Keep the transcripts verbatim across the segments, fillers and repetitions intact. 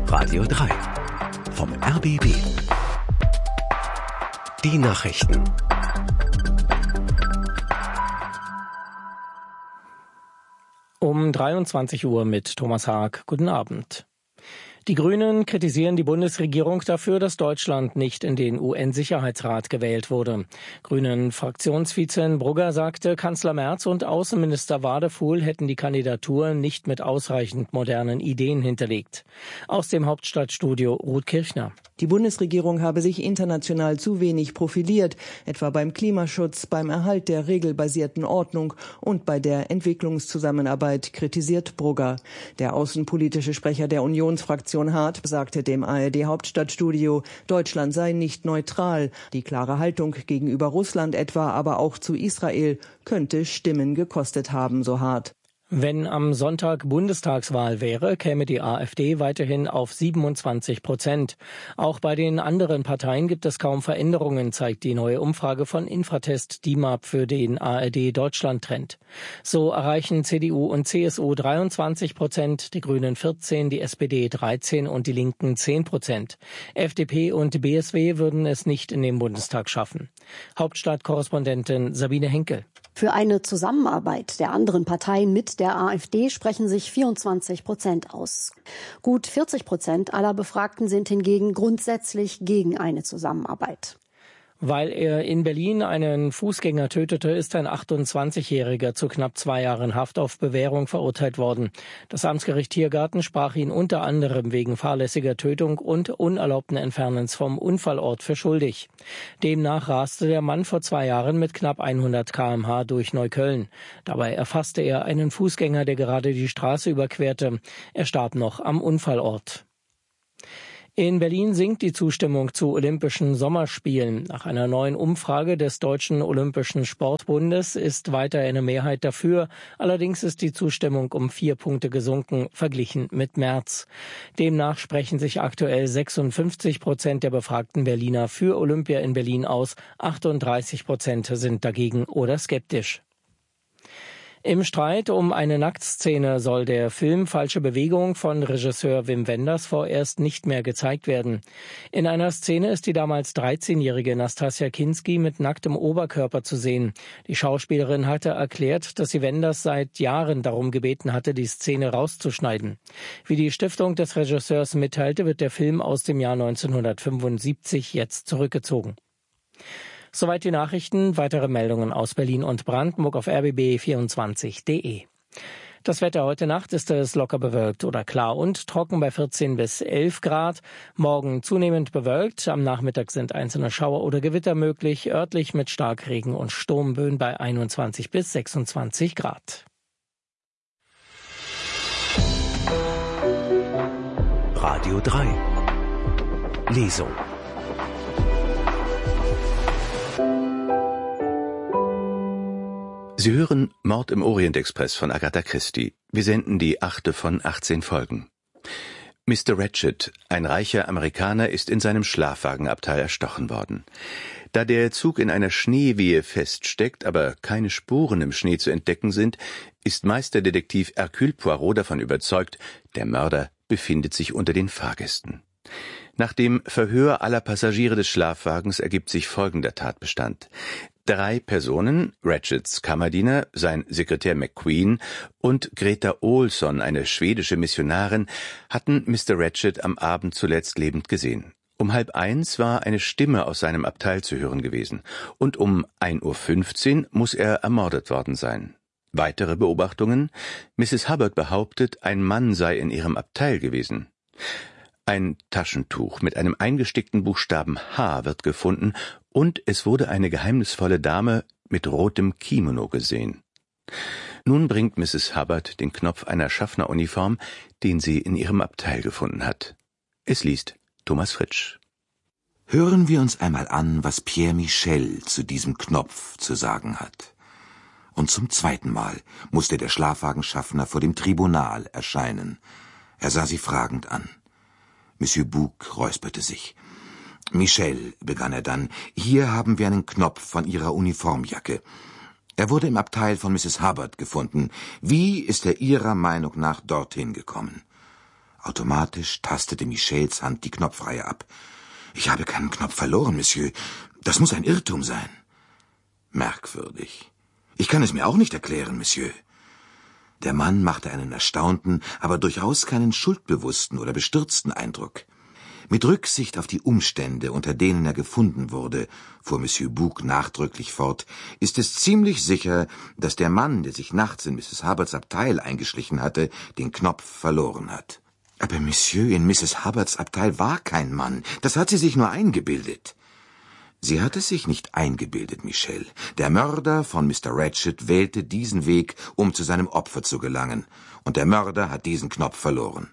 Radio drei vom R B B. Die Nachrichten. Um dreiundzwanzig Uhr mit Thomas Haag. Guten Abend. Die Grünen kritisieren die Bundesregierung dafür, dass Deutschland nicht in den U N-Sicherheitsrat gewählt wurde. Grünen-Fraktionsvizin Brugger sagte, Kanzler Merz und Außenminister Wadefuhl hätten die Kandidatur nicht mit ausreichend modernen Ideen hinterlegt. Aus dem Hauptstadtstudio Ruth Kirchner. Die Bundesregierung habe sich international zu wenig profiliert, etwa beim Klimaschutz, beim Erhalt der regelbasierten Ordnung und bei der Entwicklungszusammenarbeit, kritisiert Brugger. Der außenpolitische Sprecher der Unionsfraktion Hart sagte dem A R D-Hauptstadtstudio, Deutschland sei nicht neutral. Die klare Haltung gegenüber Russland etwa, aber auch zu Israel, könnte Stimmen gekostet haben, so Hart. Wenn am Sonntag Bundestagswahl wäre, käme die AfD weiterhin auf siebenundzwanzig Prozent. Auch bei den anderen Parteien gibt es kaum Veränderungen, zeigt die neue Umfrage von Infratest D I M A P für den A R D-Deutschland-Trend. So erreichen C D U und C S U dreiundzwanzig Prozent, die Grünen vierzehn, die S P D dreizehn und die Linken zehn Prozent. F D P und B S W würden es nicht in den Bundestag schaffen. Hauptstadtkorrespondentin Sabine Henkel. Für eine Zusammenarbeit der anderen Parteien mit der AfD sprechen sich vierundzwanzig Prozent aus. Gut vierzig Prozent aller Befragten sind hingegen grundsätzlich gegen eine Zusammenarbeit. Weil er in Berlin einen Fußgänger tötete, ist ein achtundzwanzigjähriger zu knapp zwei Jahren Haft auf Bewährung verurteilt worden. Das Amtsgericht Tiergarten sprach ihn unter anderem wegen fahrlässiger Tötung und unerlaubten Entfernens vom Unfallort für schuldig. Demnach raste der Mann vor zwei Jahren mit knapp hundert Kilometer pro Stunde durch Neukölln. Dabei erfasste er einen Fußgänger, der gerade die Straße überquerte. Er starb noch am Unfallort. In Berlin sinkt die Zustimmung zu Olympischen Sommerspielen. Nach einer neuen Umfrage des Deutschen Olympischen Sportbundes ist weiter eine Mehrheit dafür. Allerdings ist die Zustimmung um vier Punkte gesunken, verglichen mit März. Demnach sprechen sich aktuell sechsundfünfzig Prozent der befragten Berliner für Olympia in Berlin aus. achtunddreißig Prozent sind dagegen oder skeptisch. Im Streit um eine Nacktszene soll der Film Falsche Bewegung von Regisseur Wim Wenders vorerst nicht mehr gezeigt werden. In einer Szene ist die damals dreizehnjährige Nastassja Kinski mit nacktem Oberkörper zu sehen. Die Schauspielerin hatte erklärt, dass sie Wenders seit Jahren darum gebeten hatte, die Szene rauszuschneiden. Wie die Stiftung des Regisseurs mitteilte, wird der Film aus dem Jahr neunzehnhundertfünfundsiebzig jetzt zurückgezogen. Soweit die Nachrichten. Weitere Meldungen aus Berlin und Brandenburg auf r b b vierundzwanzig punkt d e. Das Wetter heute Nacht ist es locker bewölkt oder klar und trocken bei vierzehn bis elf Grad. Morgen zunehmend bewölkt. Am Nachmittag sind einzelne Schauer oder Gewitter möglich. Örtlich mit Starkregen und Sturmböen bei einundzwanzig bis sechsundzwanzig Grad. Radio drei. Lesung. Sie hören Mord im Orient-Express von Agatha Christie. Wir senden die achte von achtzehn Folgen. Mister Ratchet, ein reicher Amerikaner, ist in seinem Schlafwagenabteil erstochen worden. Da der Zug in einer Schneewehe feststeckt, aber keine Spuren im Schnee zu entdecken sind, ist Meisterdetektiv Hercule Poirot davon überzeugt, der Mörder befindet sich unter den Fahrgästen. Nach dem Verhör aller Passagiere des Schlafwagens ergibt sich folgender Tatbestand. Drei Personen, Ratchets Kammerdiener, sein Sekretär McQueen und Greta Olsson, eine schwedische Missionarin, hatten Mister Ratchet am Abend zuletzt lebend gesehen. Um halb eins war eine Stimme aus seinem Abteil zu hören gewesen und um ein Uhr fünfzehn muss er ermordet worden sein. Weitere Beobachtungen: Misses Hubbard behauptet, ein Mann sei in ihrem Abteil gewesen. Ein Taschentuch mit einem eingestickten Buchstaben H wird gefunden und es wurde eine geheimnisvolle Dame mit rotem Kimono gesehen. Nun bringt Misses Hubbard den Knopf einer Schaffneruniform, den sie in ihrem Abteil gefunden hat. Es liest Thomas Fritsch. Hören wir uns einmal an, was Pierre Michel zu diesem Knopf zu sagen hat. Und zum zweiten Mal musste der Schlafwagenschaffner vor dem Tribunal erscheinen. Er sah sie fragend an. Monsieur Bouc räusperte sich. »Michel«, begann er dann, »hier haben wir einen Knopf von Ihrer Uniformjacke. Er wurde im Abteil von Misses Hubbard gefunden. Wie ist er Ihrer Meinung nach dorthin gekommen?« Automatisch tastete Michels Hand die Knopfreihe ab. »Ich habe keinen Knopf verloren, Monsieur. Das muss ein Irrtum sein.« »Merkwürdig. Ich kann es mir auch nicht erklären, Monsieur.« Der Mann machte einen erstaunten, aber durchaus keinen schuldbewussten oder bestürzten Eindruck. »Mit Rücksicht auf die Umstände, unter denen er gefunden wurde«, fuhr Monsieur Bouc nachdrücklich fort, »ist es ziemlich sicher, dass der Mann, der sich nachts in Misses Hubbards Abteil eingeschlichen hatte, den Knopf verloren hat.« »Aber Monsieur, in Misses Hubbards Abteil war kein Mann. Das hat sie sich nur eingebildet.« »Sie hat es sich nicht eingebildet, Michel. Der Mörder von Mister Ratchett wählte diesen Weg, um zu seinem Opfer zu gelangen. Und der Mörder hat diesen Knopf verloren.«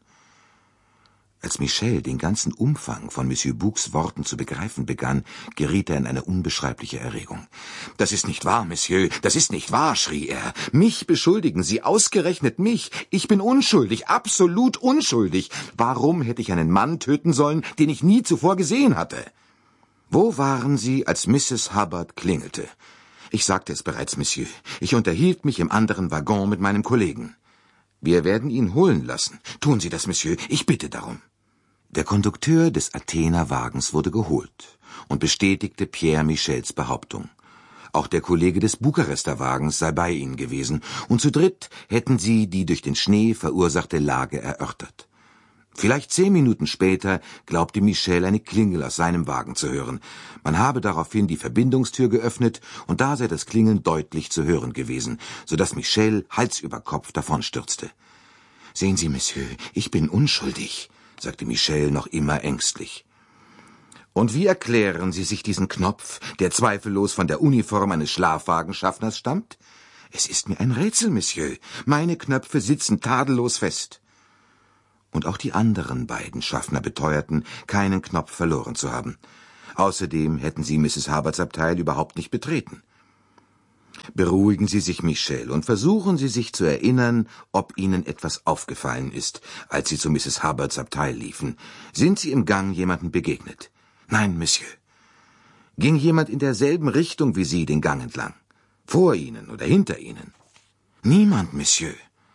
Als Michel den ganzen Umfang von Monsieur Boucs Worten zu begreifen begann, geriet er in eine unbeschreibliche Erregung. »Das ist nicht wahr, Monsieur, das ist nicht wahr«, schrie er. »Mich beschuldigen Sie, ausgerechnet mich. Ich bin unschuldig, absolut unschuldig. Warum hätte ich einen Mann töten sollen, den ich nie zuvor gesehen hatte?« »Wo waren Sie, als Misses Hubbard klingelte?« »Ich sagte es bereits, Monsieur. Ich unterhielt mich im anderen Waggon mit meinem Kollegen.« »Wir werden ihn holen lassen. Tun Sie das, Monsieur. Ich bitte darum.« Der Kondukteur des Athener-Wagens wurde geholt und bestätigte Pierre Michels Behauptung. Auch der Kollege des Bukarester Wagens sei bei ihnen gewesen, und zu dritt hätten sie die durch den Schnee verursachte Lage erörtert. Vielleicht zehn Minuten später glaubte Michel eine Klingel aus seinem Wagen zu hören. Man habe daraufhin die Verbindungstür geöffnet, und da sei das Klingeln deutlich zu hören gewesen, so dass Michel Hals über Kopf davonstürzte. »Sehen Sie, Monsieur, ich bin unschuldig«, sagte Michel noch immer ängstlich. »Und wie erklären Sie sich diesen Knopf, der zweifellos von der Uniform eines Schlafwagenschaffners stammt?« »Es ist mir ein Rätsel, Monsieur. Meine Knöpfe sitzen tadellos fest.« Und auch die anderen beiden Schaffner beteuerten, keinen Knopf verloren zu haben. Außerdem hätten sie Misses Hubbards Abteil überhaupt nicht betreten. »Beruhigen Sie sich, Michel, und versuchen Sie sich zu erinnern, ob Ihnen etwas aufgefallen ist, als Sie zu Misses Hubbards Abteil liefen. Sind Sie im Gang jemandem begegnet?« »Nein, Monsieur.« »Ging jemand in derselben Richtung wie Sie den Gang entlang? Vor Ihnen oder hinter Ihnen?« »Niemand, Monsieur.«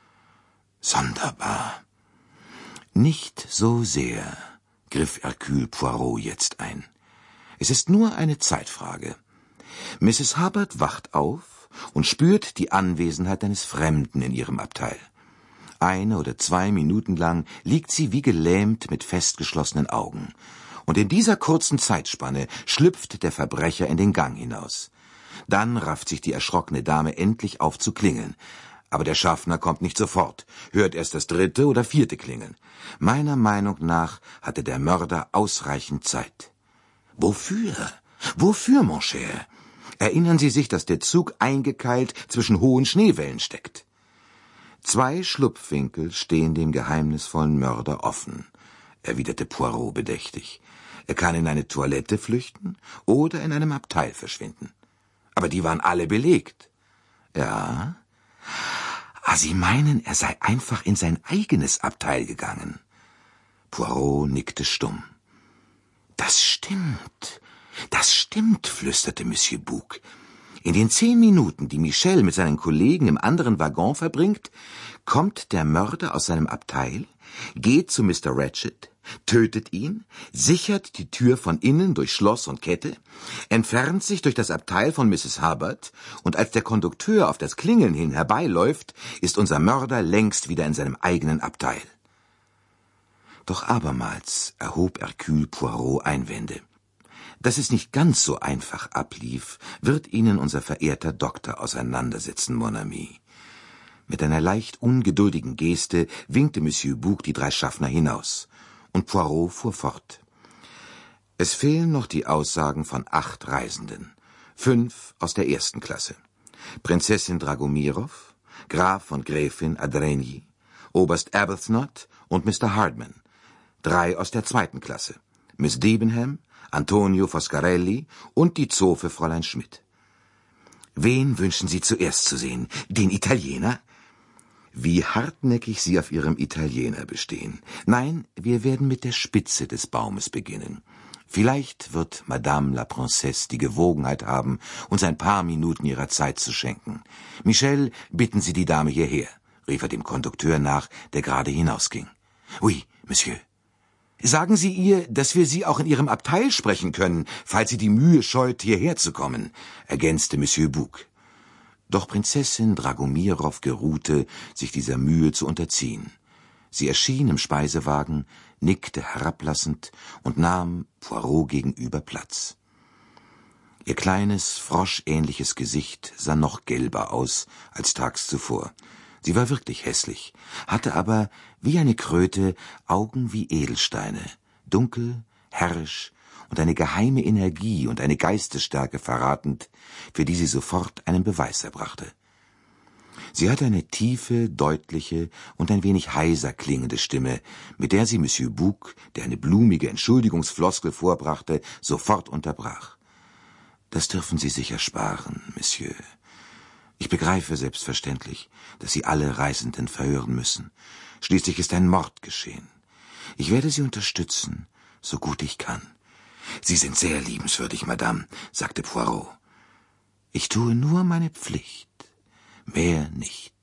»Sonderbar.« »Nicht so sehr«, griff Hercule Poirot jetzt ein. »Es ist nur eine Zeitfrage. Misses Hubbard wacht auf und spürt die Anwesenheit eines Fremden in ihrem Abteil. Eine oder zwei Minuten lang liegt sie wie gelähmt mit festgeschlossenen Augen. Und in dieser kurzen Zeitspanne schlüpft der Verbrecher in den Gang hinaus. Dann rafft sich die erschrockene Dame endlich auf zu klingeln. Aber der Schaffner kommt nicht sofort, hört erst das dritte oder vierte Klingeln. Meiner Meinung nach hatte der Mörder ausreichend Zeit. Wofür? Wofür, mon cher? Erinnern Sie sich, dass der Zug eingekeilt zwischen hohen Schneewellen steckt? Zwei Schlupfwinkel stehen dem geheimnisvollen Mörder offen, erwiderte Poirot bedächtig. Er kann in eine Toilette flüchten oder in einem Abteil verschwinden. Aber die waren alle belegt. Ja? Ah, Sie meinen, er sei einfach in sein eigenes Abteil gegangen? Poirot nickte stumm. »Das stimmt, das stimmt«, flüsterte Monsieur Bouc. »In den zehn Minuten, die Michel mit seinen Kollegen im anderen Waggon verbringt, kommt der Mörder aus seinem Abteil, geht zu Mister Ratchett, tötet ihn, sichert die Tür von innen durch Schloss und Kette, entfernt sich durch das Abteil von Misses Hubbard, und als der Kondukteur auf das Klingeln hin herbeiläuft, ist unser Mörder längst wieder in seinem eigenen Abteil.« Doch abermals erhob Hercule Poirot Einwände. Dass es nicht ganz so einfach ablief, wird Ihnen unser verehrter Doktor auseinandersetzen, mon ami. Mit einer leicht ungeduldigen Geste winkte Monsieur Bouc die drei Schaffner hinaus, und Poirot fuhr fort. Es fehlen noch die Aussagen von acht Reisenden, fünf aus der ersten Klasse. Prinzessin Dragomirow, Graf und Gräfin Adrenyi, Oberst Arbuthnot und Mister Hardman. Drei aus der zweiten Klasse, Miss Debenham, Antonio Foscarelli und die Zofe Fräulein Schmidt. Wen wünschen Sie zuerst zu sehen? Den Italiener? Wie hartnäckig Sie auf Ihrem Italiener bestehen. Nein, wir werden mit der Spitze des Baumes beginnen. Vielleicht wird Madame la Princesse die Gewogenheit haben, uns ein paar Minuten ihrer Zeit zu schenken. Michel, bitten Sie die Dame hierher, rief er dem Kondukteur nach, der gerade hinausging. Oui, Monsieur. Sagen Sie ihr, dass wir sie auch in ihrem Abteil sprechen können, falls sie die Mühe scheut, hierher zu kommen, ergänzte Monsieur Bouc. Doch Prinzessin Dragomirow geruhte, sich dieser Mühe zu unterziehen. Sie erschien im Speisewagen, nickte herablassend und nahm Poirot gegenüber Platz. Ihr kleines, froschähnliches Gesicht sah noch gelber aus als tags zuvor. Sie war wirklich hässlich, hatte aber, wie eine Kröte, Augen wie Edelsteine, dunkel, herrisch und eine geheime Energie und eine Geistesstärke verratend, für die sie sofort einen Beweis erbrachte. Sie hatte eine tiefe, deutliche und ein wenig heiser klingende Stimme, mit der sie Monsieur Bouc, der eine blumige Entschuldigungsfloskel vorbrachte, sofort unterbrach. »Das dürfen Sie sich ersparen, Monsieur. Ich begreife selbstverständlich, dass Sie alle Reisenden verhören müssen. Schließlich ist ein Mord geschehen. Ich werde Sie unterstützen, so gut ich kann.« »Sie sind sehr liebenswürdig, Madame«, sagte Poirot. »Ich tue nur meine Pflicht, mehr nicht.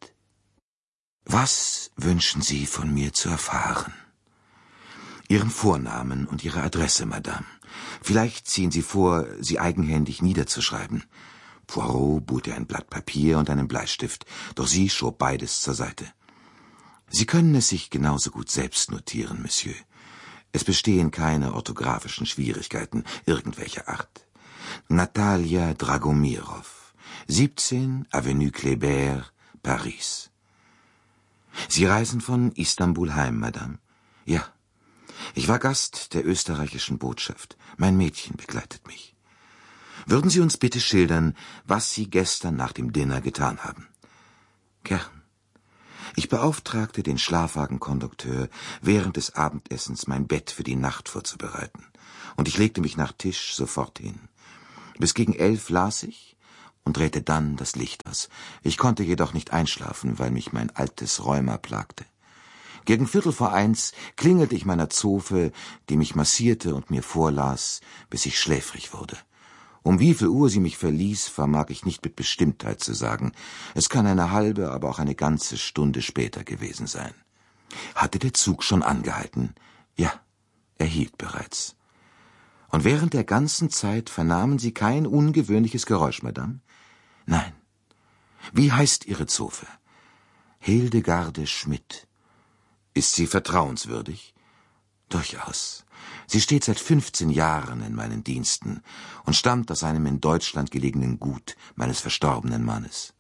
Was wünschen Sie von mir zu erfahren?« »Ihren Vornamen und Ihre Adresse, Madame. Vielleicht ziehen Sie vor, sie eigenhändig niederzuschreiben.« Poirot bot ihr ein Blatt Papier und einen Bleistift, doch sie schob beides zur Seite. »Sie können es sich genauso gut selbst notieren, Monsieur. Es bestehen keine orthografischen Schwierigkeiten irgendwelcher Art. Natalia Dragomirow, siebzehn Avenue Kléber, Paris.« »Sie reisen von Istanbul heim, Madame?« »Ja. Ich war Gast der österreichischen Botschaft. Mein Mädchen begleitet mich. Würden Sie uns bitte schildern, was Sie gestern nach dem Dinner getan haben?« »Gern. Ich beauftragte den Schlafwagenkondukteur, während des Abendessens mein Bett für die Nacht vorzubereiten, und ich legte mich nach Tisch sofort hin. Bis gegen elf las ich und drehte dann das Licht aus. Ich konnte jedoch nicht einschlafen, weil mich mein altes Rheuma plagte. Gegen Viertel vor eins klingelte ich meiner Zofe, die mich massierte und mir vorlas, bis ich schläfrig wurde. Um wie viel Uhr sie mich verließ, vermag ich nicht mit Bestimmtheit zu sagen. Es kann eine halbe, aber auch eine ganze Stunde später gewesen sein. Hatte der Zug schon angehalten? Ja, er hielt bereits. Und während der ganzen Zeit vernahmen Sie kein ungewöhnliches Geräusch, Madame? Nein. Wie heißt Ihre Zofe? Hildegarde Schmidt. Ist sie vertrauenswürdig? Durchaus. Sie steht seit fünfzehn Jahren in meinen Diensten und stammt aus einem in Deutschland gelegenen Gut meines verstorbenen Mannes.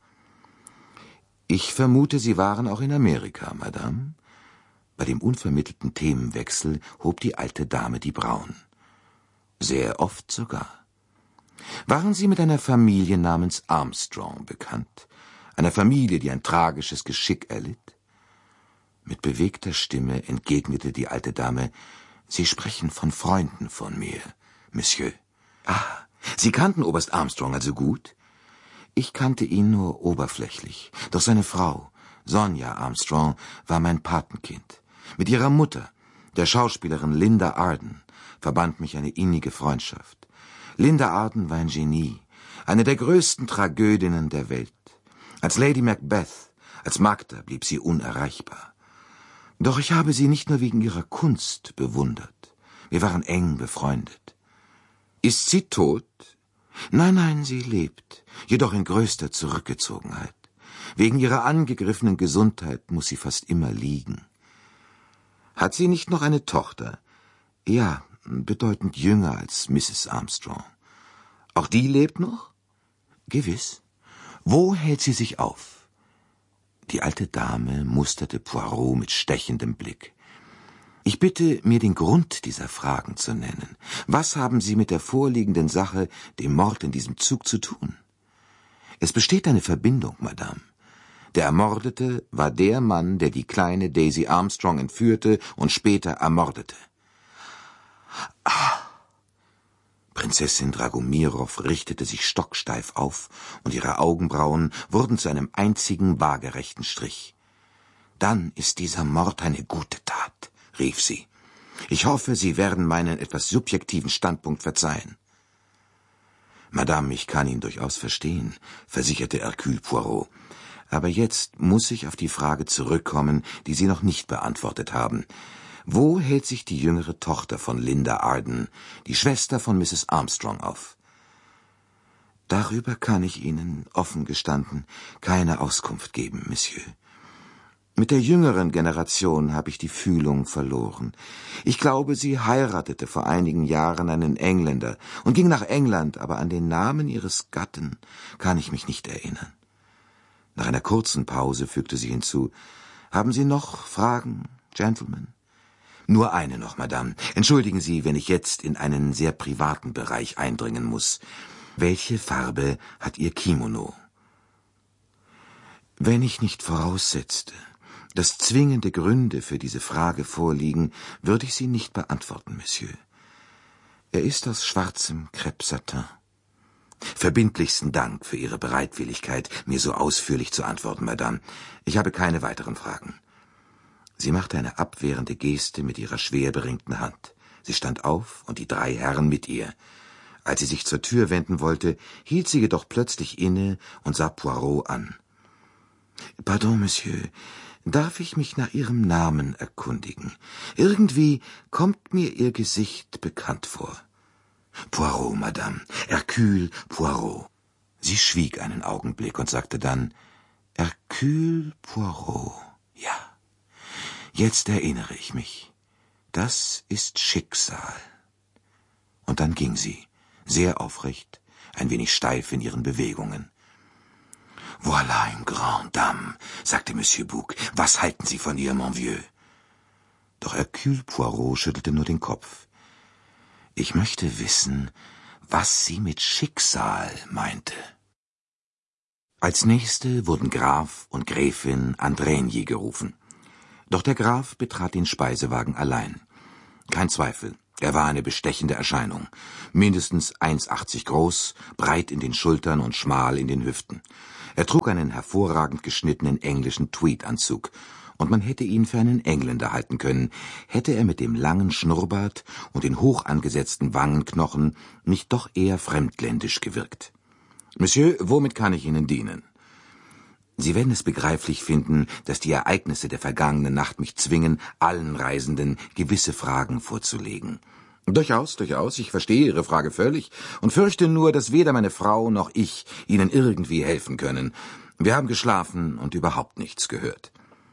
Ich vermute, Sie waren auch in Amerika, Madame. Bei dem unvermittelten Themenwechsel hob die alte Dame die Brauen. Sehr oft sogar. Waren Sie mit einer Familie namens Armstrong bekannt? Einer Familie, die ein tragisches Geschick erlitt? Mit bewegter Stimme entgegnete die alte Dame: »Sie sprechen von Freunden von mir, Monsieur.« »Ah, Sie kannten Oberst Armstrong also gut?« »Ich kannte ihn nur oberflächlich, doch seine Frau, Sonja Armstrong, war mein Patenkind. Mit ihrer Mutter, der Schauspielerin Linda Arden, verband mich eine innige Freundschaft. Linda Arden war ein Genie, eine der größten Tragödinnen der Welt. Als Lady Macbeth, als Magda blieb sie unerreichbar. Doch ich habe sie nicht nur wegen ihrer Kunst bewundert. Wir waren eng befreundet.« »Ist sie tot?« »Nein, nein, sie lebt, jedoch in größter Zurückgezogenheit. Wegen ihrer angegriffenen Gesundheit muss sie fast immer liegen.« »Hat sie nicht noch eine Tochter?« »Ja, bedeutend jünger als Misses Armstrong.« »Auch die lebt noch?« »Gewiss.« »Wo hält sie sich auf?« Die alte Dame musterte Poirot mit stechendem Blick. »Ich bitte, mir den Grund dieser Fragen zu nennen. Was haben Sie mit der vorliegenden Sache, dem Mord in diesem Zug, zu tun?« »Es besteht eine Verbindung, Madame. Der Ermordete war der Mann, der die kleine Daisy Armstrong entführte und später ermordete.« »Ah!« Prinzessin Dragomirow richtete sich stocksteif auf, und ihre Augenbrauen wurden zu einem einzigen waagerechten Strich. »Dann ist dieser Mord eine gute Tat«, rief sie. »Ich hoffe, Sie werden meinen etwas subjektiven Standpunkt verzeihen.« »Madame, ich kann ihn durchaus verstehen«, versicherte Hercule Poirot. »Aber jetzt muss ich auf die Frage zurückkommen, die Sie noch nicht beantwortet haben. Wo hält sich die jüngere Tochter von Linda Arden, die Schwester von Misses Armstrong, auf? Darüber kann ich Ihnen, offen gestanden, keine Auskunft geben, Monsieur. Mit der jüngeren Generation habe ich die Fühlung verloren. Ich glaube, sie heiratete vor einigen Jahren einen Engländer und ging nach England, aber an den Namen ihres Gatten kann ich mich nicht erinnern. Nach einer kurzen Pause fügte sie hinzu: »Haben Sie noch Fragen, Gentlemen?« »Nur eine noch, Madame. Entschuldigen Sie, wenn ich jetzt in einen sehr privaten Bereich eindringen muss. Welche Farbe hat Ihr Kimono?« Wenn ich nicht voraussetzte, dass zwingende Gründe für diese Frage vorliegen, würde ich sie nicht beantworten, Monsieur. Er ist aus schwarzem Crêpe-Satin. Verbindlichsten Dank für Ihre Bereitwilligkeit, mir so ausführlich zu antworten, Madame. Ich habe keine weiteren Fragen. Sie machte eine abwehrende Geste mit ihrer schwer beringten Hand. Sie stand auf und die drei Herren mit ihr. Als sie sich zur Tür wenden wollte, hielt sie jedoch plötzlich inne und sah Poirot an. »Pardon, Monsieur, darf ich mich nach Ihrem Namen erkundigen? Irgendwie kommt mir Ihr Gesicht bekannt vor.« »Poirot, Madame, Hercule Poirot.« Sie schwieg einen Augenblick und sagte dann: »Hercule Poirot, ja. Jetzt erinnere ich mich. Das ist Schicksal.« Und dann ging sie, sehr aufrecht, ein wenig steif in ihren Bewegungen. »Voilà une grande dame«, sagte Monsieur Bouc. »Was halten Sie von ihr, mon vieux?« Doch Hercule Poirot schüttelte nur den Kopf. »Ich möchte wissen, was sie mit Schicksal meinte.« Als Nächste wurden Graf und Gräfin Andrigny gerufen. Doch der Graf betrat den Speisewagen allein. Kein Zweifel, er war eine bestechende Erscheinung. Mindestens eins Komma achtzig groß, breit in den Schultern und schmal in den Hüften. Er trug einen hervorragend geschnittenen englischen Tweedanzug, und man hätte ihn für einen Engländer halten können, hätte er mit dem langen Schnurrbart und den hoch angesetzten Wangenknochen nicht doch eher fremdländisch gewirkt. »Monsieur, womit kann ich Ihnen dienen?« Sie werden es begreiflich finden, dass die Ereignisse der vergangenen Nacht mich zwingen, allen Reisenden gewisse Fragen vorzulegen. »Durchaus, durchaus, ich verstehe Ihre Frage völlig und fürchte nur, dass weder meine Frau noch ich Ihnen irgendwie helfen können. Wir haben geschlafen und überhaupt nichts gehört.«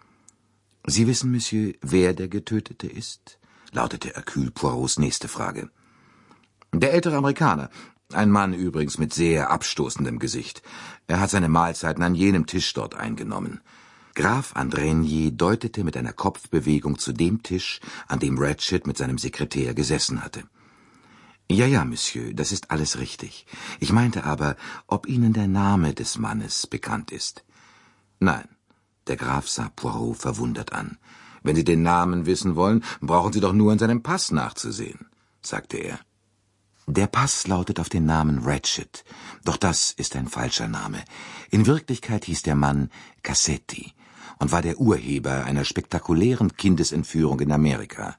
»Sie wissen, Monsieur, wer der Getötete ist?« lautete Hercule Poirots nächste Frage. »Der ältere Amerikaner. Ein Mann übrigens mit sehr abstoßendem Gesicht. Er hat seine Mahlzeiten an jenem Tisch dort eingenommen.« Graf Andrigny deutete mit einer Kopfbewegung zu dem Tisch, an dem Ratchett mit seinem Sekretär gesessen hatte. »Ja, ja, Monsieur, das ist alles richtig. Ich meinte aber, ob Ihnen der Name des Mannes bekannt ist.« »Nein.« Der Graf sah Poirot verwundert an. »Wenn Sie den Namen wissen wollen, brauchen Sie doch nur in seinem Pass nachzusehen«, sagte er. »Der Pass lautet auf den Namen Ratchett, doch das ist ein falscher Name. In Wirklichkeit hieß der Mann Cassetti und war der Urheber einer spektakulären Kindesentführung in Amerika.«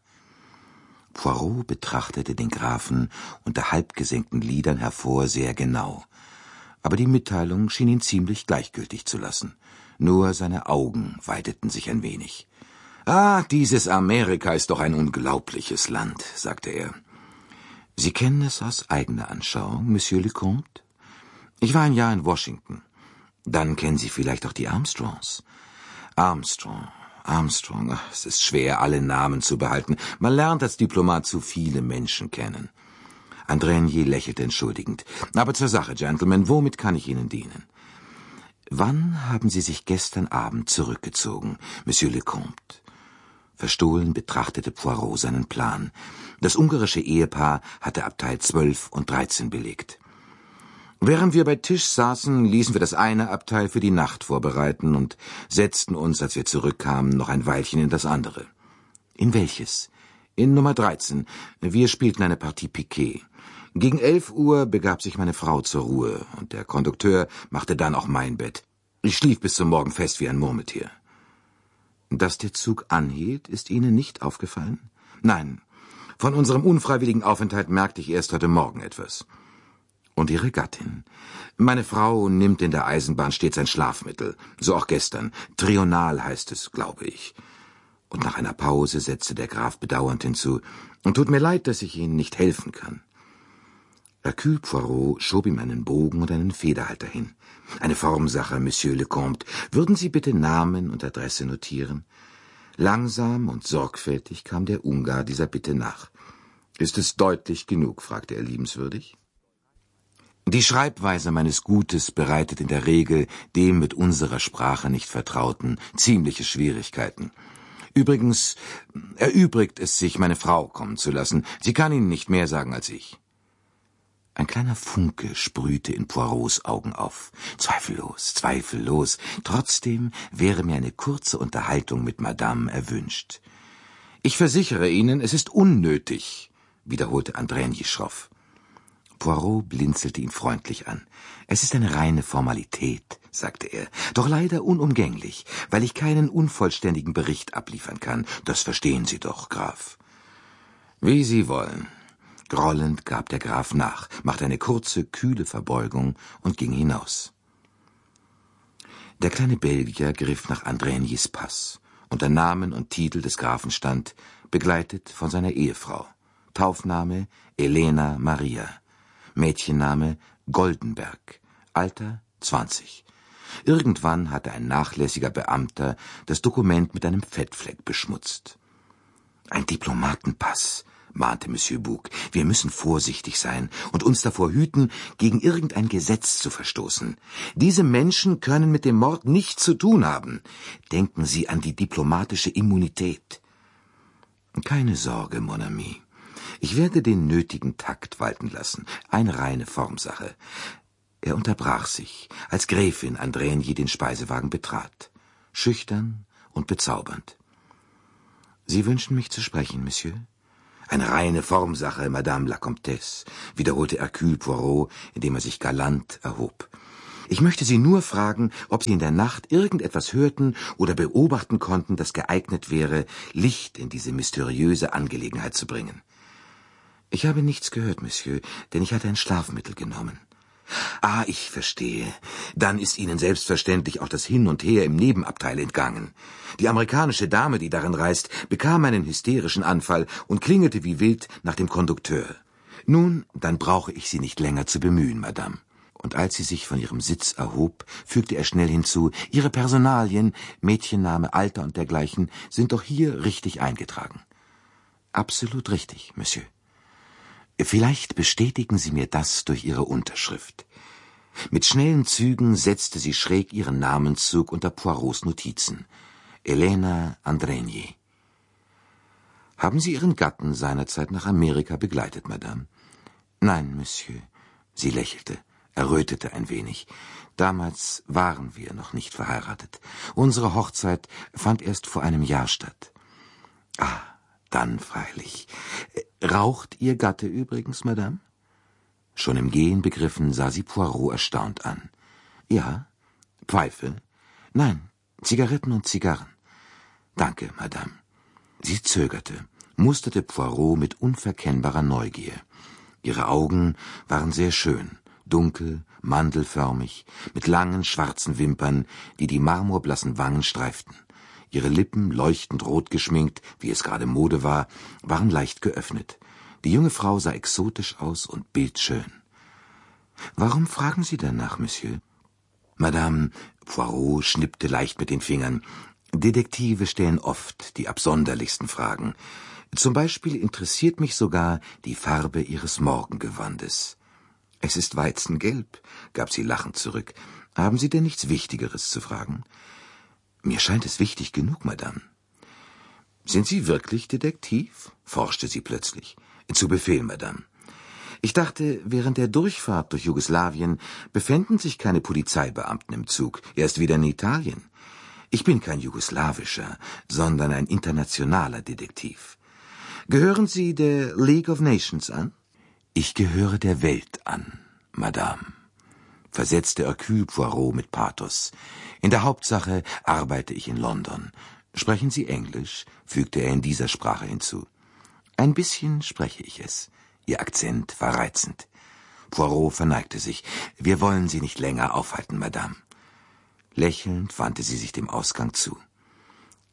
Poirot betrachtete den Grafen unter halbgesenkten Lidern hervor sehr genau. Aber die Mitteilung schien ihn ziemlich gleichgültig zu lassen. Nur seine Augen weiteten sich ein wenig. »Ah, dieses Amerika ist doch ein unglaubliches Land«, sagte er. »Sie kennen es aus eigener Anschauung, Monsieur le Comte? Ich war ein Jahr in Washington. Dann kennen Sie vielleicht auch die Armstrongs.« »Armstrong, Armstrong, ach, es ist schwer, alle Namen zu behalten. Man lernt als Diplomat zu viele Menschen kennen.« Andrigny lächelte entschuldigend. »Aber zur Sache, Gentlemen, womit kann ich Ihnen dienen?« »Wann haben Sie sich gestern Abend zurückgezogen, Monsieur le Comte?« Verstohlen betrachtete Poirot seinen Plan. Das ungarische Ehepaar hatte Abteil zwölf und dreizehn belegt. Während wir bei Tisch saßen, ließen wir das eine Abteil für die Nacht vorbereiten und setzten uns, als wir zurückkamen, noch ein Weilchen in das andere. »In welches?« »In Nummer dreizehn. Wir spielten eine Partie Piquet. Gegen elf Uhr begab sich meine Frau zur Ruhe, und der Kondukteur machte dann auch mein Bett. Ich schlief bis zum Morgen fest wie ein Murmeltier.« »Dass der Zug anhielt, ist Ihnen nicht aufgefallen?« »Nein. Von unserem unfreiwilligen Aufenthalt merkte ich erst heute Morgen etwas.« »Und Ihre Gattin?« »Meine Frau nimmt in der Eisenbahn stets ein Schlafmittel. So auch gestern. Trional heißt es, glaube ich.« Und nach einer Pause setzte der Graf bedauernd hinzu: »Tut mir leid, dass ich Ihnen nicht helfen kann.« Hercule Poirot schob ihm einen Bogen und einen Federhalter hin. »Eine Formsache, Monsieur le Comte. Würden Sie bitte Namen und Adresse notieren?« Langsam und sorgfältig kam der Ungar dieser Bitte nach. »Ist es deutlich genug?« fragte er liebenswürdig. Die Schreibweise meines Gutes bereitet in der Regel dem mit unserer Sprache nicht Vertrauten ziemliche Schwierigkeiten. Übrigens erübrigt es sich, meine Frau kommen zu lassen. Sie kann Ihnen nicht mehr sagen als ich.« Ein kleiner Funke sprühte in Poirots Augen auf. Zweifellos, zweifellos. Trotzdem wäre mir eine kurze Unterhaltung mit Madame erwünscht. »Ich versichere Ihnen, es ist unnötig«, wiederholte Andränyi schroff. Poirot blinzelte ihn freundlich an. »Es ist eine reine Formalität«, sagte er, »doch leider unumgänglich, weil ich keinen unvollständigen Bericht abliefern kann. Das verstehen Sie doch, Graf.« »Wie Sie wollen.« Grollend gab der Graf nach, machte eine kurze, kühle Verbeugung und ging hinaus. Der kleine Belgier griff nach Andränis Pass. Unter Namen und Titel des Grafen stand, begleitet von seiner Ehefrau. Taufname Elena Maria. Mädchenname Goldenberg. Alter zwanzig. Irgendwann hatte ein nachlässiger Beamter das Dokument mit einem Fettfleck beschmutzt. »Ein Diplomatenpass«, mahnte Monsieur Bouc. »Wir müssen vorsichtig sein und uns davor hüten, gegen irgendein Gesetz zu verstoßen. Diese Menschen können mit dem Mord nichts zu tun haben. Denken Sie an die diplomatische Immunität.« »Keine Sorge, mon ami. Ich werde den nötigen Takt walten lassen. Eine reine Formsache.« Er unterbrach sich, als Gräfin Andränyi den Speisewagen betrat. Schüchtern und bezaubernd. »Sie wünschen mich zu sprechen, Monsieur?« »Eine reine Formsache, Madame la Comtesse«, wiederholte Hercule Poirot, indem er sich galant erhob. »Ich möchte Sie nur fragen, ob Sie in der Nacht irgendetwas hörten oder beobachten konnten, das geeignet wäre, Licht in diese mysteriöse Angelegenheit zu bringen.« »Ich habe nichts gehört, Monsieur, denn ich hatte ein Schlafmittel genommen.« »Ah, ich verstehe. Dann ist Ihnen selbstverständlich auch das Hin und Her im Nebenabteil entgangen. Die amerikanische Dame, die darin reist, bekam einen hysterischen Anfall und klingelte wie wild nach dem Kondukteur. Nun, dann brauche ich Sie nicht länger zu bemühen, Madame.« Und als sie sich von ihrem Sitz erhob, fügte er schnell hinzu, »Ihre Personalien, Mädchenname, Alter und dergleichen, sind doch hier richtig eingetragen.« »Absolut richtig, Monsieur.« »Vielleicht bestätigen Sie mir das durch Ihre Unterschrift.« Mit schnellen Zügen setzte sie schräg ihren Namenszug unter Poirots Notizen. Elena Andränyi. »Haben Sie Ihren Gatten seinerzeit nach Amerika begleitet, Madame?« »Nein, Monsieur.« Sie lächelte, errötete ein wenig. »Damals waren wir noch nicht verheiratet. Unsere Hochzeit fand erst vor einem Jahr statt.« »Ah, dann freilich. Raucht Ihr Gatte übrigens, Madame?« Schon im Gehen begriffen sah sie Poirot erstaunt an. »Ja. Pfeife?« »Nein, Zigaretten und Zigarren.« »Danke, Madame.« Sie zögerte, musterte Poirot mit unverkennbarer Neugier. Ihre Augen waren sehr schön, dunkel, mandelförmig, mit langen schwarzen Wimpern, die die marmorblassen Wangen streiften. Ihre Lippen, leuchtend rot geschminkt, wie es gerade Mode war, waren leicht geöffnet. Die junge Frau sah exotisch aus und bildschön. »Warum fragen Sie danach, Monsieur?« »Madame«, Poirot schnippte leicht mit den Fingern, »Detektive stellen oft die absonderlichsten Fragen. Zum Beispiel interessiert mich sogar die Farbe Ihres Morgengewandes.« »Es ist weizengelb«, gab sie lachend zurück. »Haben Sie denn nichts Wichtigeres zu fragen?« »Mir scheint es wichtig genug, Madame.« »Sind Sie wirklich Detektiv?« forschte sie plötzlich. »Zu Befehl, Madame.« »Ich dachte, während der Durchfahrt durch Jugoslawien befänden sich keine Polizeibeamten im Zug, erst wieder in Italien. Ich bin kein jugoslawischer, sondern ein internationaler Detektiv. Gehören Sie der League of Nations an?« »Ich gehöre der Welt an, Madame«, versetzte Hercule Poirot mit Pathos. »In der Hauptsache arbeite ich in London. Sprechen Sie Englisch?« fügte er in dieser Sprache hinzu. »Ein bisschen spreche ich es.« Ihr Akzent war reizend. Poirot verneigte sich. »Wir wollen Sie nicht länger aufhalten, Madame.« Lächelnd wandte sie sich dem Ausgang zu.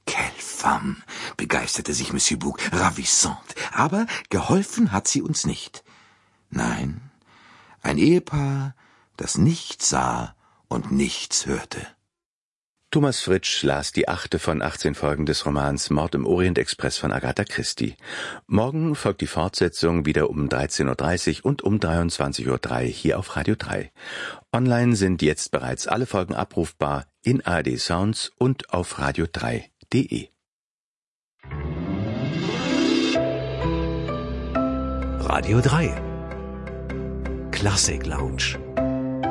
Quelle femme, begeisterte sich Monsieur Bouc, ravissante. Aber geholfen hat sie uns nicht. Nein, ein Ehepaar, das nichts sah und nichts hörte. Thomas Fritsch las die achte von achtzehn Folgen des Romans Mord im Orient-Express von Agatha Christie. Morgen folgt die Fortsetzung wieder um dreizehn Uhr dreißig und um dreiundzwanzig Uhr drei hier auf Radio drei. Online sind jetzt bereits alle Folgen abrufbar in A R D Sounds und auf radio drei punkt de. Radio drei Klassik Lounge.